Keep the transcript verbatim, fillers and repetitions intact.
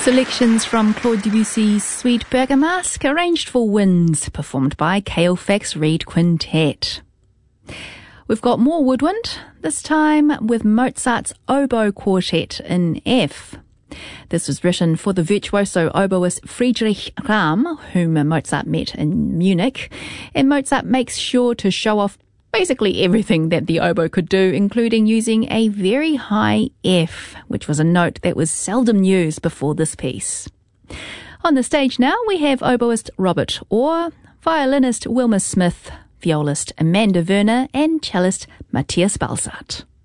Selections from Claude Debussy's Suite Bergamasque, arranged for winds, performed by Ceolfax Reed Quintet. We've got more woodwind, this time with Mozart's Oboe Quartet in F. This was written for the virtuoso oboist Friedrich Rahm, whom Mozart met in Munich, and Mozart makes sure to show off basically everything that the oboe could do, including using a very high F, which was a note that was seldom used before this piece. On the stage now, we have oboist Robert Orr, violinist Wilma Smith, violist Amanda Werner, and cellist Matthias Balsart.